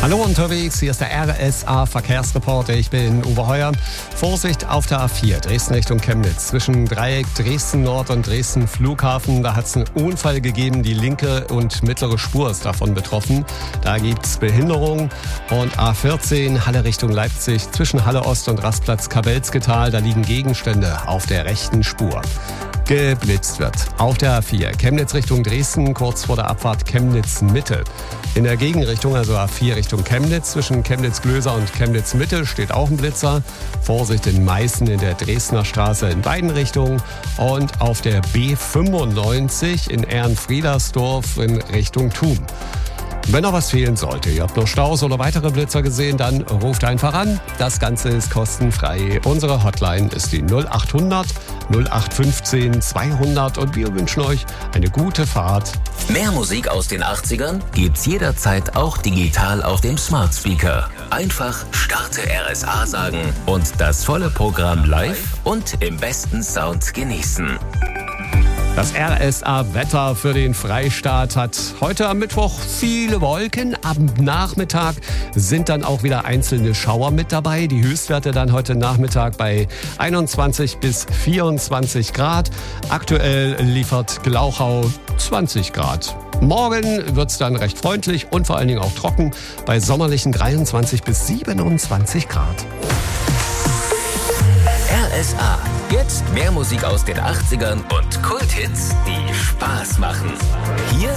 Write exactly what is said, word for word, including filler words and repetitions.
Hallo unterwegs, hier ist der R S A-Verkehrsreporter. Ich bin Uwe Heuer. Vorsicht auf der A vier, Dresden Richtung Chemnitz. Zwischen Dreieck Dresden Nord und Dresden Flughafen, da hat es einen Unfall gegeben. Die linke und mittlere Spur ist davon betroffen. Da gibt es Behinderung. Und A vierzehn, Halle Richtung Leipzig. Zwischen Halle Ost und Rastplatz Kabelzgetal, da liegen Gegenstände auf der rechten Spur. Geblitzt wird. Auf der A vier, Chemnitz Richtung Dresden, kurz vor der Abfahrt Chemnitz Mitte. In der Gegenrichtung, also A vier Richtung Chemnitz, zwischen Chemnitz-Glöser und Chemnitz Mitte steht auch ein Blitzer. Vorsicht in Meißen in der Dresdner Straße in beiden Richtungen. Und auf der B fünfundneunzig in Ehrenfriedersdorf in Richtung Thun. Wenn noch was fehlen sollte, ihr habt noch Staus oder weitere Blitzer gesehen, dann ruft einfach an. Das Ganze ist kostenfrei. Unsere Hotline ist die null achthundert null acht fünfzehn zweihundert und wir wünschen euch eine gute Fahrt. Mehr Musik aus den achtzigern gibt's jederzeit auch digital auf dem Smart Speaker. Einfach Starte R S A sagen und das volle Programm live und im besten Sound genießen. Das R S A-Wetter für den Freistaat hat heute am Mittwoch viele Wolken. Am Nachmittag sind dann auch wieder einzelne Schauer mit dabei. Die Höchstwerte dann heute Nachmittag bei einundzwanzig bis vierundzwanzig Grad. Aktuell liefert Glauchau zwanzig Grad. Morgen wird es dann recht freundlich und vor allen Dingen auch trocken bei sommerlichen dreiundzwanzig bis siebenundzwanzig Grad. R S A. Jetzt mehr Musik aus den achtzigern und Kulthits, die Spaß machen. Hier